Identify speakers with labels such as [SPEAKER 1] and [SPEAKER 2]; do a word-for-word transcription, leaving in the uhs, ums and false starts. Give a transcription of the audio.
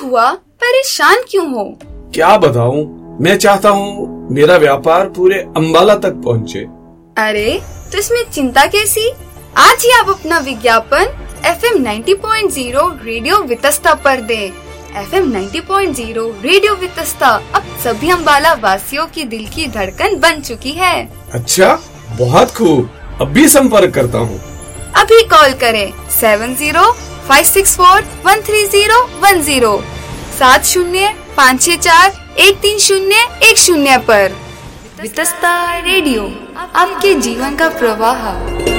[SPEAKER 1] हुआ, परेशान क्यों हो?
[SPEAKER 2] क्या बताऊं, मैं चाहता हूं मेरा व्यापार पूरे अंबाला तक पहुंचे।
[SPEAKER 1] अरे तो इसमें चिंता कैसी? आज ही आप अपना विज्ञापन F M ninety point zero radio Vitasta पर दें। F M ninety point zero radio Vitasta अब सभी अंबाला वासियों की दिल की धड़कन बन चुकी है।
[SPEAKER 2] अच्छा, बहुत खूब, अब भी संपर्क करता हूँ।
[SPEAKER 1] अभी कॉल करें seven zero five six four one three zero one zero सात शून्य पाँच छह चार एक तीन शून्य एक शून्य पर। वितस्ता रेडियो, आपके जीवन का प्रवाह।